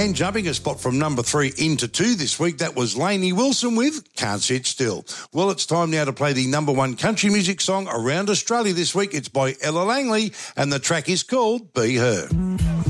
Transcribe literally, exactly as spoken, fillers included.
And jumping a spot from number three into two this week, that was Lainey Wilson with Can't Sit Still. Well, it's time now to play the number one country music song around Australia this week. It's by Ella Langley, and the track is called Be Her.